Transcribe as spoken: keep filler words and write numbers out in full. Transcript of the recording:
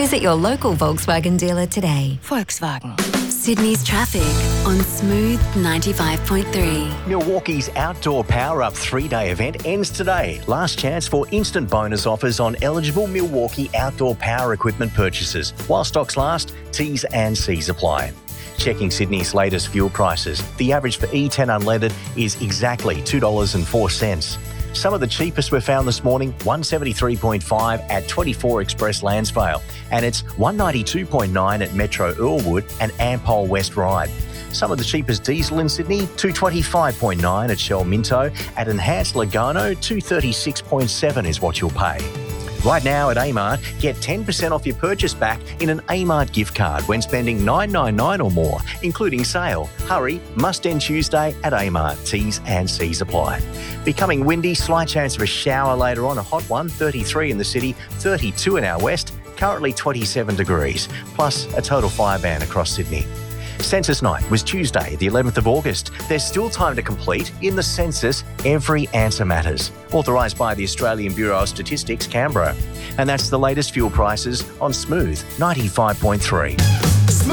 Visit your local Volkswagen dealer today. Volkswagen. Sydney's traffic on Smooth ninety-five point three. Milwaukee's Outdoor Power Up three-day event ends today. Last chance for instant bonus offers on eligible Milwaukee outdoor power equipment purchases. While stocks last, T's and C's apply. Checking Sydney's latest fuel prices, the average for E ten unleaded is exactly two dollars and four cents. Some of the cheapest we've found this morning, one seventy-three point five at twenty-four Express Landsvale, and it's one ninety-two point nine at Metro Earlwood and Ampol West Ryde. Some of the cheapest diesel in Sydney, two twenty-five point nine at Shell Minto. At Enhanced Logano, two thirty-six point seven is what you'll pay. Right now at Amart, get ten percent off your purchase back in an Amart gift card when spending nine ninety-nine or more, including sale. Hurry, must end Tuesday at Amart. T's and C's apply. Becoming windy, slight chance of a shower later on. A hot one, thirty-three in the city, thirty-two in our west, currently twenty-seven degrees, plus a total fire ban across Sydney. Census night was Tuesday, the eleventh of August. There's still time to complete. In the census, every answer matters. Authorised by the Australian Bureau of Statistics, Canberra. And that's the latest fuel prices on Smooth ninety-five point three.